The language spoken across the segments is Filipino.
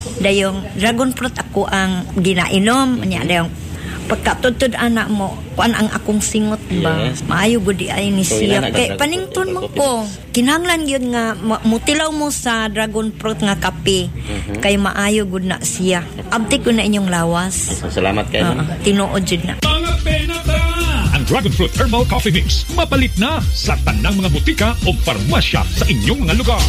Dayong dragon fruit ako ang ginainom. Nya dayong pagkatutod anak mo, kuan ang akong singot ba? Yes. Maayo gudi ay ni siya. Kay panington mo ko. Kinahanglan yun nga mutilaw mo sa dragon fruit nga kape. Kay maayo gud na siya. Abti ko na inyong lawas. Salamat kayo. Tinuod jud na. Mga penata! Ang Dragon Fruit Herbal Coffee Mix mapalit na sa tanang mga butika o farmasya sa inyong mga lugar.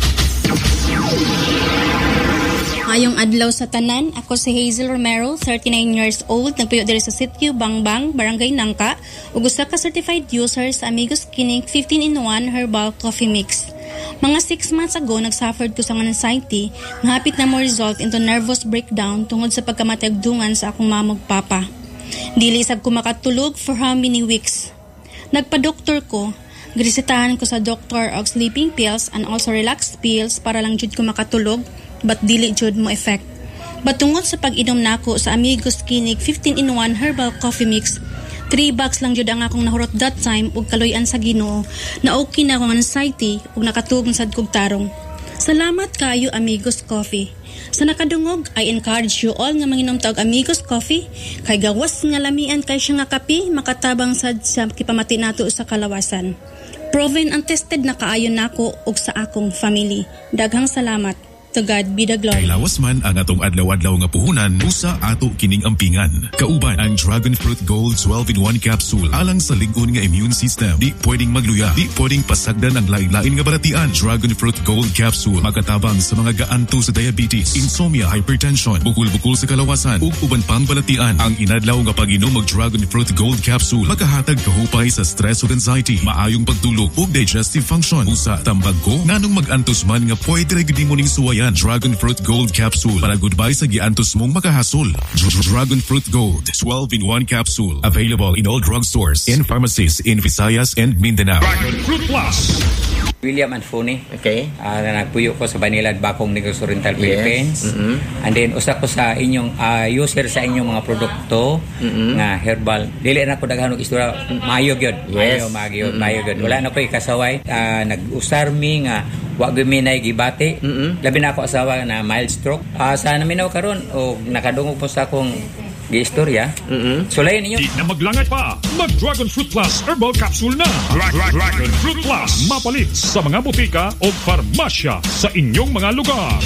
Ngayong adlaw sa tanan, ako si Hazel Romero, 39 years old, nagpuyo diri sa Sitio Bangbang, Barangay Nangka, ug usa ka certified user sa Amigos Clinic 15-in-1 Herbal Coffee Mix. Mga 6 months ago, nagsuffered ko sa anxiety, nga hapit na mo result into nervous breakdown tungod sa pagkamatagdungan sa akong mamag papa. Dili sab ko makatulog for how many weeks. Nagpa-doktor ko, girisitahan ko sa doktor og sleeping pills and also relax pills para lang jud ko makatulog, but dili jud mo effect. But tungod sa pag-inom nako sa Amigos Clinic 15-in-1 Herbal Coffee Mix, 3 bags lang jud ang akong nahurot that time ug kaloy-an sa Ginoo na okay na akong anxiety ug nakatug sad kog tarong. Salamat kayo Amigos Coffee. Sa nakadungog, I encourage you all nga manginom ta og Amigos Coffee kay gawas nga lamian kay siya nga kape makatabang sad sa kipamati nato sa kalawasan. Proven and tested na kaayon nako ug sa akong family. Daghang salamat. To God be the glory. Kay lawas man ang atong adlaw-adlaw nga puhunan, usa ato kining ampingan. Kauban ang Dragon Fruit Gold 12-in-1 capsule alang sa lig-on nga immune system. Di pwedeng magluya, di pwedeng pasagdan ang lain-lain nga baratian. Dragon Fruit Gold capsule makatabang sa mga gaanto sa diabetes, insomnia, hypertension, bukol-bukol sa kalawasan ug uban pang balatian. Ang inadlaw nga pag-inom og Dragon Fruit Gold capsule makahatag kahupay sa stress ug anxiety, maayong pagtulog ug digestive function. Usa tambag ko nganong mag-antos man nga pwede ra gyud mo ning suwayan. Dragon Fruit Gold capsule para goodbye sa giantos mong makahasol. Dragon Fruit Gold 12-in-1 capsule available in all drugstores and pharmacies in Visayas and Mindanao. Dragon Fruit Plus. William Anfoni. Okay. Nagpuyo ko sa Banilad, Bakong, Negros Oriental, Philippines. And then, usa ko sa inyong user sa inyong mga produkto nga herbal. Dili na ko daghan og istorya. Mayog yun. Yes. Mayog yun. Wala na ko ikasaway. Nag-usar mi nga wa gyud gibati. Labi na ako asawa na mild stroke. Sa naminaw karon o nakadungog po sa akong giistorya. Sulayan ninyo. Di na maglangay pa. Mag-Dragon Fruit Plus Herbal Capsule na. Dragon Fruit Plus. Mapalit sa mga butika o farmasya sa inyong mga lugar.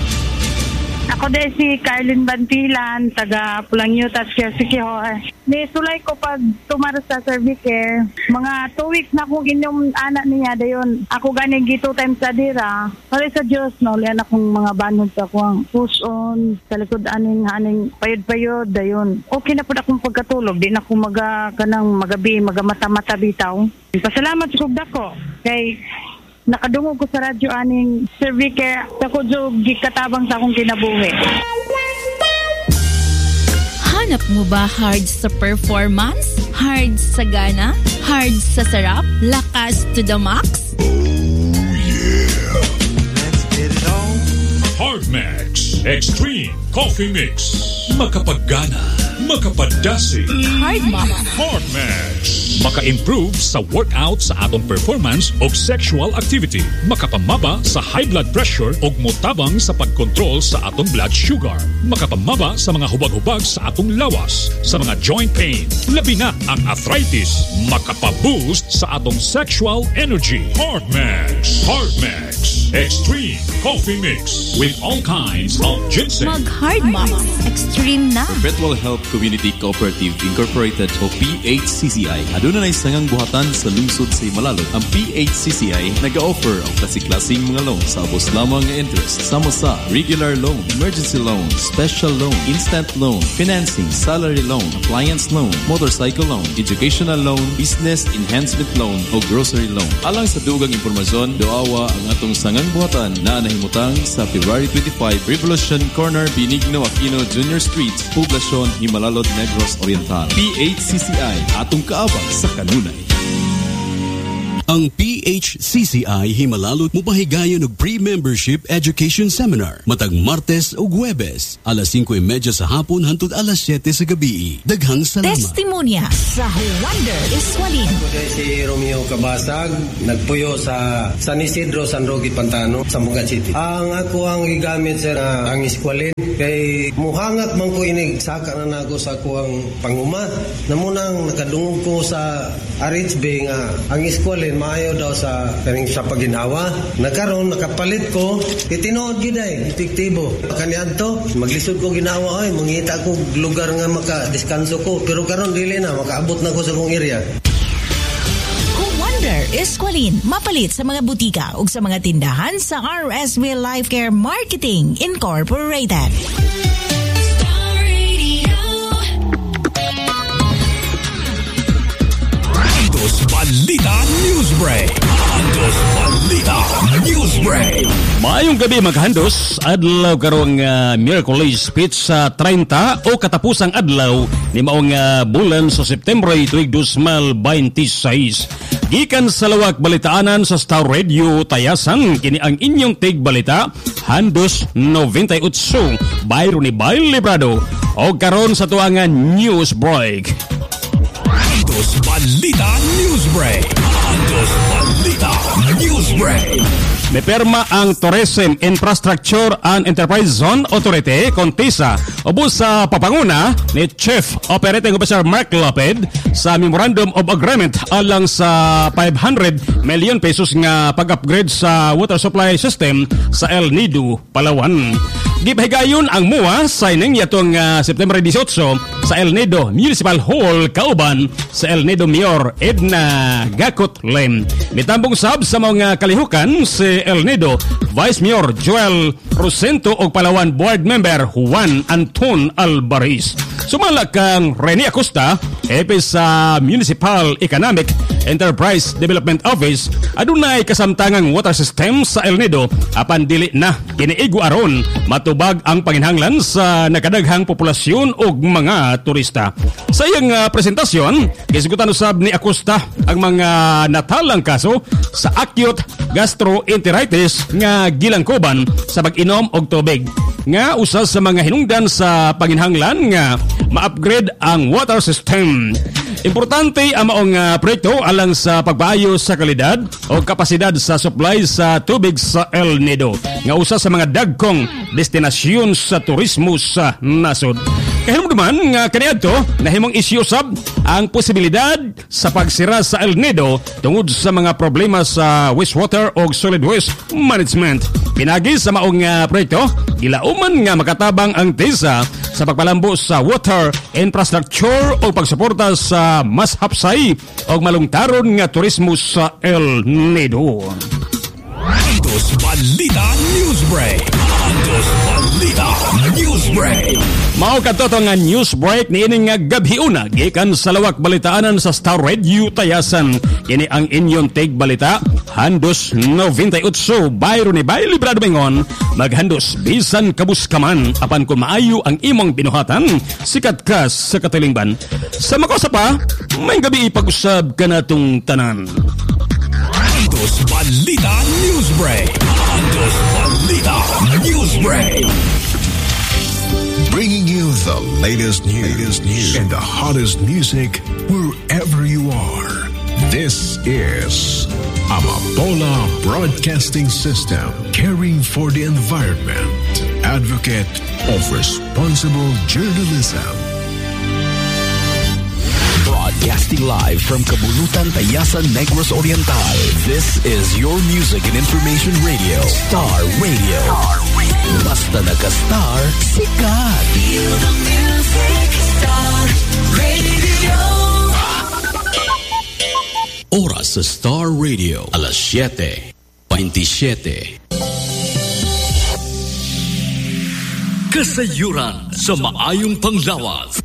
Ako din si Carlin Bantilan, taga Pulang-Yutas, Sikihor. Nisulay ko pag tumaro sa Servicare. Mga 2 weeks na akong inyong anak niya. Dayon, ako ganing gito time sa dira. Pari sa Diyos, no, liyan akong mga banod sa akong push on, sa likod aning payod-payod. Dayon, okay na po akong pagkatulog. Di na akong magabi, magamata-mata bitaw. Pasalamat sa kugda ko. Kay nakadungog ko sa radyo aning Servicare sa kudyo gikatabang sa akong kinabuhi. Hanap mo ba hard sa performance? Hard sa gana? Hard sa sarap? Lakas to the max? Oh yeah! Let's get it on! Hard Max Extreme Coffee Mix. Makapagana, makapadasi. Hard Max. Hard Max. Maka-improve sa workout sa atong performance o sexual activity. Makapamaba sa high blood pressure o motabang sa pagkontrol sa atong blood sugar. Makapamaba sa mga hubag-hubag sa atong lawas, sa mga joint pain, labi na ang arthritis. Makapaboost sa atong sexual energy. Hard Max. Hard Max Extreme Coffee Mix with all kinds of ginseng. Mag-Hard Max Extreme na. Perpetual Health Community Cooperative Incorporated o PHCCI. Aduna na isang buhatan sa lungsod sa Himalalot. Ang PHCCI nag-offer ang klase-klaseng mga loan sa abos lamang nga interest. Sama sa regular loan, emergency loan, special loan, instant loan, financing, salary loan, appliance loan, motorcycle loan, educational loan, business enhancement loan o grocery loan. Alang sa dugang impormasyon, doawa ang atong sangang buhatan na nahimutang sa February 25 Revolution Corner, Benigno Aquino Jr. Street, Poblacion, Himalalot, Negros Oriental. PHCCI, atong kaabang sa kanunay. Ang PHCCI himalalot mo pahigayon og pre-membership education seminar matag Martes ug Huwebes alas 5:30 sa hapon hangtod alas 7 sa gabi. Daghang salamat. Testimonya sa Wonder Eskwalin. Ako si Romeo Cabasag, nagpuyo sa San Isidro, San Roque, Pantano, Zamboanga City. Ang ako ang igamit sa ang eskwalin kay muhangat man ko inig saka na nago sa ako ang panguma. Namunang nakadungog ko sa RHB nga ang eskwalin maayo daw sa kaning sa paginhawa. Nagkaroon nakapalit ko itinood gyud ay epektibo. Kaniadto maglisod ko ginawa ay mangita ko lugar nga maka-deskanso ko pero karon dili na makaabot na ko sa kong area. Wonder Eskwalin mapalit sa mga butika ug sa mga tindahan sa RSV Life Care Marketing Incorporated. Andos Balita News Break. Andos Balita News Break. Maayong gabi maghandos, adlaw karong Miyerkules Pizza 30 o katapusang adlaw ni maong bulan sa September tuig 2026. Gikan sa lawak balitaanan sa Star Radio Tayasan kini ang inyong tig balita Handos 98 Bayro ni Bail Librado o karon sa tuangan News Break. Andos Balita News Break. Andos Balita News Break. May perma ang Tourism Infrastructure and Enterprise Zone Authority Contisa ubos sa papanguna ni Chief Operating Officer Mark Loped sa Memorandum of Agreement alang sa 500 million pesos nga pag-upgrade sa water supply system sa El Nido, Palawan. Gipahigayon ang MUA signing yatong September 18 sa El Nido Municipal Hall, Kauban sa El Nido Mayor Edna Gakot Lem. Mitambong sab sa mga kalihukan si El Nido Vice Mayor Joel Rosento o Palawan Board Member Juan Anton Alvarez. Sumala kang Rene Acosta, EP sa Municipal Economic Enterprise Development Office, adunay kasamtangang water system sa El Nido apan dili na kiniigo aron matubag ang panginhanglan sa nakadaghang populasyon ug mga turista. Sa iyang presentasyon, gisgutan usab ni Acosta ang mga natalang kaso sa acute gastroenteritis nga gilangkoban sa pag-inom og tubig nga usa sa mga hinungdan sa panginhanglan nga ma-upgrade ang water system. Importante ang maong proyekto alang sa pagpaayo sa kalidad o kapasidad sa supply sa tubig sa El Nido nga usa sa mga dagkong destinasyon sa turismo sa nasod. Kahimduman nga kaniadto nahimong isyu sab ang posibilidad sa pagsira sa El Nido tungod sa mga problema sa wastewater o solid waste management. Pinagi sa maong proyekto, gilauman nga makatabang ang TISA sa pagpalambo sa water infrastructure o pagsuporta sa mas hapsay o malungtaron nga turismo sa El Nido. Andos Balita News Break. Andos Balita News Break. Mao kadto nga news break niining nga gabhiuna gikan sa lawak balitaanan sa Star Radio Tayasan. Kini ang inyong tig balita Handos 98 Bayro ni Bail Librado Bengon. Maghandos bisan kabuskaman apan kung maayo ang imong binuhatan sikat ka sa katilingban. Sa makosa pa may gabi ipag-usab ka natong tanan. Andos Balita News Break. Andos Balita News Break. Bringing you the latest news and the hottest music wherever you are. This is Amapola Broadcasting System, caring for the environment, advocate of responsible journalism. Broadcasting live from Kabulutan, Tayasan, Negros Oriental. This is your music and information radio, Star Radio. Basta naka-star, sikat. Feel the music, Star Radio. Oras sa Star Radio, alas 7:27. Kasayuran sa maayong panglawas.